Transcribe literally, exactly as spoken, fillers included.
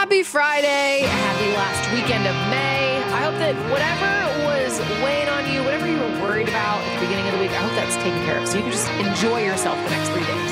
Happy Friday. Happy last weekend of May. I hope that whatever was weighing on you, whatever you were worried about at the beginning of the week, I hope that's taken care of so you can just enjoy yourself the next three days.